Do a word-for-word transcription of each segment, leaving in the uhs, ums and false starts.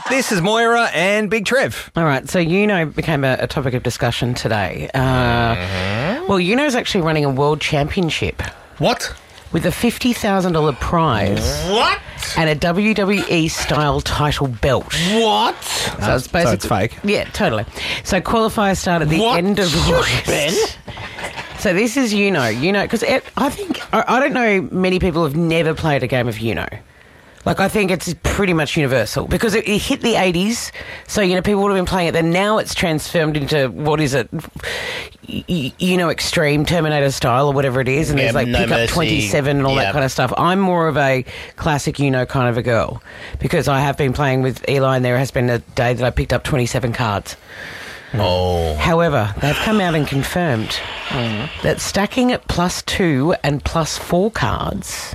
This is Moira and Big Trev. All right, so Uno became a, a topic of discussion today. Uh, mm-hmm. Well, Uno's actually running a world championship. What? With a fifty thousand dollars prize. What? And a W W E-style title belt. What? So, Uh, it's basically, so it's fake? Yeah, totally. So qualifiers start at the What? end of August. Ben? So this is Uno. Uno, because I think, I, I don't know many people have never played a game of Uno. Like, I think it's pretty much universal because it, it hit the eighties. So, you know, people would have been playing it. Then now it's transformed into, what is it, y- you know, extreme Terminator style or whatever it is. And Yeah, there's like no pick up mercy. twenty-seven and all Yeah. that kind of stuff. I'm more of a classic Uno kind of a girl because I have been playing with Eli and there has been a day that I picked up twenty-seven cards. Oh. However, they've come out and confirmed that stacking at plus two and plus four cards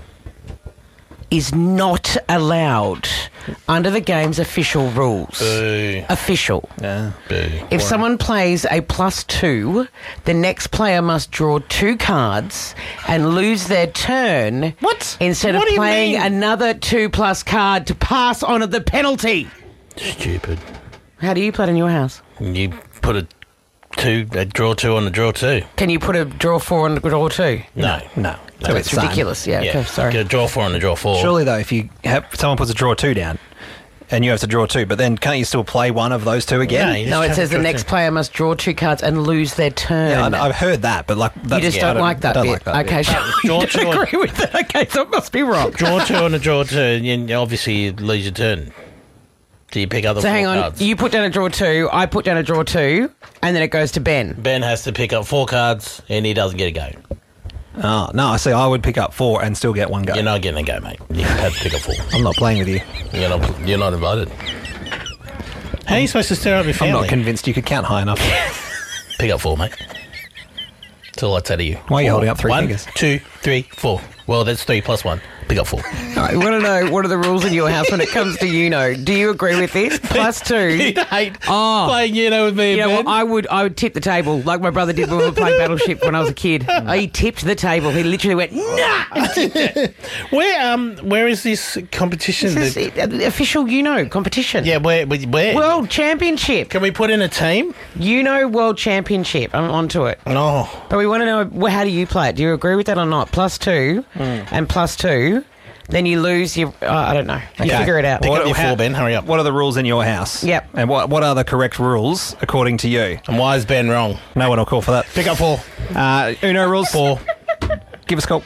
is not allowed under the game's official rules. Boo. Official. Yeah. Boo. If someone plays a plus two, the next player must draw two cards and lose their turn. What? Instead What of do you playing mean? another two plus card to pass on at the penalty. Stupid. How do you play it in your house? You put a two, a draw two on the draw two. Can you put a draw four on the draw two? No. No. So No, it's same. ridiculous. Yeah, Yeah. okay, sorry. Get a draw four on the draw four. Surely, though, if you have someone puts a draw two down and you have to draw two, but then can't you still play one of those two again? No, you No, just it have says to the draw next two. player must draw two cards and lose their turn. Yeah, I know, I've heard that, but like you that's, just yeah, I don't, like that I don't bit. like that okay, bit. sure. Draw you two don't on- agree with that. Okay, so it must be wrong. Draw two on the draw two, and then obviously you lose your turn. Do you pick up the So four hang on, cards? you put down a draw two, I put down a draw two, and then it goes to Ben. Ben has to pick up four cards, and he doesn't get a go. Oh, no, I see. I would pick up four and still get one go. You're not getting a go, mate. You have to pick up four. I'm not playing with you. You're not, you're not invited. How are you supposed to stir up your I'm family? not convinced you could count high enough. Pick up four, mate. That's all I'd say to you. Why are you Four. holding up three One, fingers? two, three, four. Well, that's three plus one. Pick up four. All right, we want to know, what are the rules in your house when it comes to Uno? Do you agree with this? Plus two. You'd hate Oh. playing Uno with me You and know Ben. what? I would I would tip the table like my brother did when we were playing Battleship when I was a kid. He tipped the table. He literally went, nah! Where um where is this competition? This is that- the official Uno competition. yeah, where where? World Championship. Can we put in a team? Uno World Championship. I'm onto it. No. But we want to know, well, how do you play it? Do you agree with that or not? Plus two and plus two, then you lose your... Uh, I don't know. You Okay. figure it out. Pick What- up your how- four, Ben. Hurry up. What are the rules in your house? Yep. And what what are the correct rules according to you? And why is Ben wrong? No one will call for that. Pick up four. Uh, Uno rules. Four. Give us a call.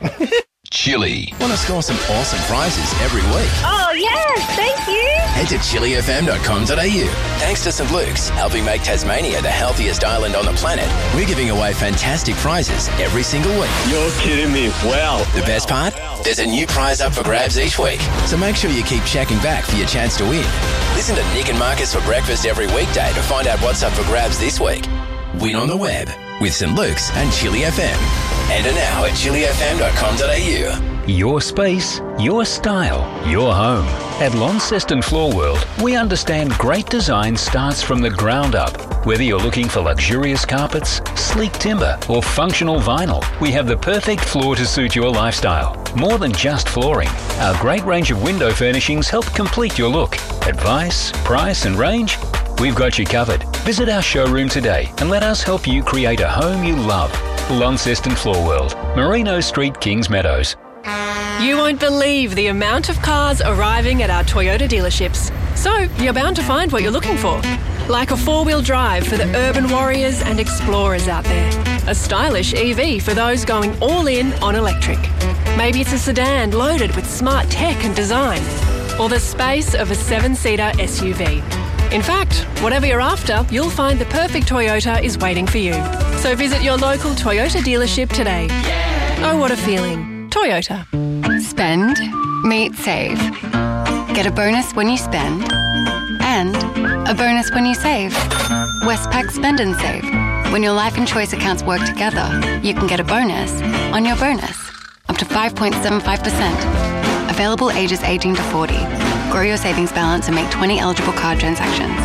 Chili. Want to score some awesome prizes every week? Oh, yes, thank you. Head to chili f m dot com dot a u. Thanks to Saint Luke's, helping make Tasmania the healthiest island on the planet, we're giving away fantastic prizes every single week. You're kidding me. Wow. The best part? There's a new prize up for grabs each week. So make sure you keep checking back for your chance to win. Listen to Nick and Marcus for breakfast every weekday to find out what's up for grabs this week. Win on the web with Saint Luke's and Chili F M. Enter now at chili f m dot com dot a u. Your space, your style, your home. At Launceston Floor World, we understand great design starts from the ground up. Whether you're looking for luxurious carpets, sleek timber, or functional vinyl, we have the perfect floor to suit your lifestyle. More than just flooring, our great range of window furnishings help complete your look. Advice, price, and range? We've got you covered. Visit our showroom today and let us help you create a home you love. Launceston Floor World, Merino Street, Kings Meadows. You won't believe the amount of cars arriving at our Toyota dealerships. So you're bound to find what you're looking for. Like a four-wheel drive for the urban warriors and explorers out there. A stylish E V for those going all in on electric. Maybe it's a sedan loaded with smart tech and design. Or the space of a seven-seater S U V. In fact, whatever you're after, you'll find the perfect Toyota is waiting for you. So visit your local Toyota dealership today. Oh, what a feeling. Toyota. Spend, meet, save. Get a bonus when you spend and a bonus when you save. Westpac Spend and Save. When your life and choice accounts work together, you can get a bonus on your bonus. Up to five point seven five percent. Available ages eighteen to forty. Grow your savings balance and make twenty eligible card transactions.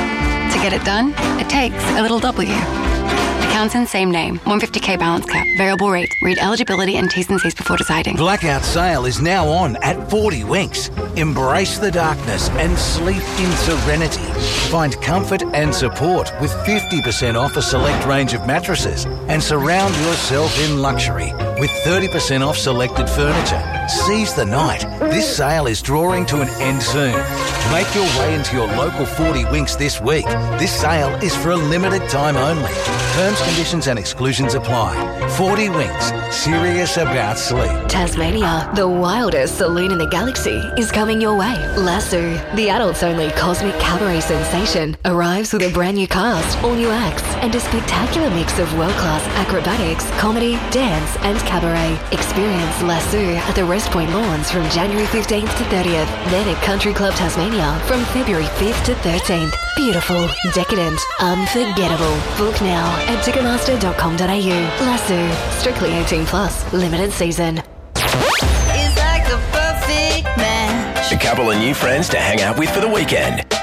To get it done, it takes a little W. Accounts in same name. one hundred fifty k balance cap. Variable rate. Read eligibility and T's and C's before deciding. Blackout sale is now on at forty Winks. Embrace the darkness and sleep in serenity. Find comfort and support with fifty percent off a select range of mattresses and surround yourself in luxury with thirty percent off selected furniture. Seize the night. This sale is drawing to an end soon. Make your way into your local forty Winks this week. This sale is for a limited time only. Terms, conditions and exclusions apply. forty Winks. Serious about sleep. Tasmania, the wildest saloon in the galaxy, is coming your way. Lasso, the adults-only cosmic cabaret sensation, arrives with a brand new cast, all new acts, and a spectacular mix of world-class acrobatics, comedy, dance, and cabaret. Experience Lasso at the Rest Point Lawns from January fifteenth to thirtieth, then at Country Club Tasmania from February fifth to thirteenth. Beautiful, decadent, unforgettable. Book now at ticketmaster dot com dot a u. Lasso, strictly eighteen plus, limited season. It's like a perfect match. A couple of new friends to hang out with for the weekend.